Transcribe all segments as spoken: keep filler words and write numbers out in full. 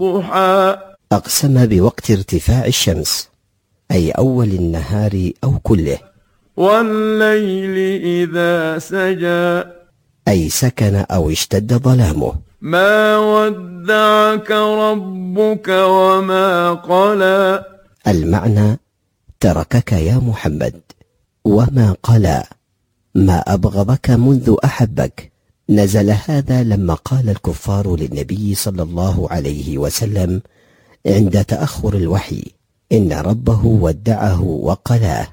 والضحى. أقسم بوقت ارتفاع الشمس، أي أول النهار أو كله. والليل إذا سجى، أي سكن أو اشتد ظلامه. ما ودعك ربك وما قلى. المعنى: تركك يا محمد وما قلى، ما أبغضك منذ أحبك. نزل هذا لما قال الكفار للنبي صلى الله عليه وسلم عند تأخر الوحي إن ربه ودعه وقلاه.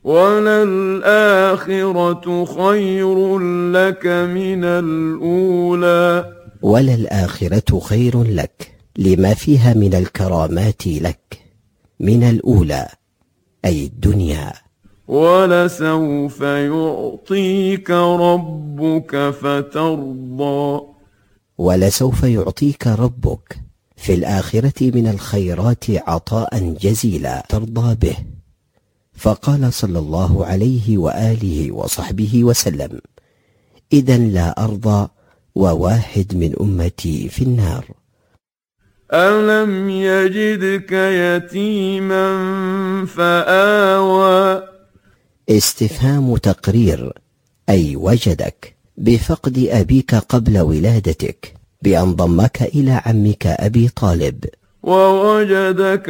وللآخرة خير لك من الأولى. وللآخرة خير لك لما فيها من الكرامات لك من الأولى أي الدنيا. ولسوف يعطيك ربك فترضى. ولسوف يعطيك ربك في الآخرة من الخيرات عطاء جزيلا ترضى به. فقال صلى الله عليه وآله وصحبه وسلم: إذن لا أرضى وواحد من أمتي في النار. ألم يجدك يتيما فآوى. استفهام تقرير، أي وجدك بفقد أبيك قبل ولادتك بأن ضمك إلى عمك أبي طالب. ووجدك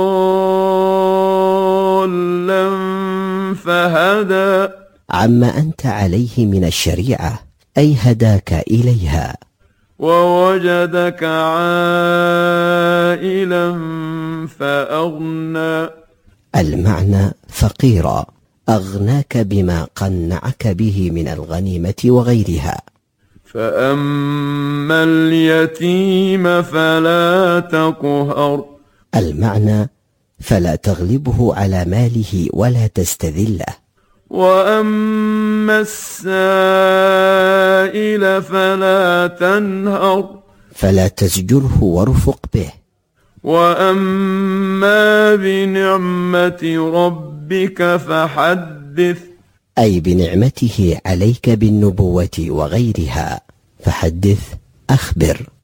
ضالا فهدى. عما أنت عليه من الشريعة أي هداك إليها. ووجدك عائلا فأغنى. المعنى: فقيرا، أغناك بما قنعك به من الغنيمة وغيرها. فأما اليتيم فلا تقهر. المعنى: فلا تغلبه على ماله ولا تستذله. وأما السائل فلا تنهر. فلا تزجره وارفق به. وأما بنعمة ربك فحدث. أي بنعمته عليك بالنبوة وغيرها، فحدث، أخبر.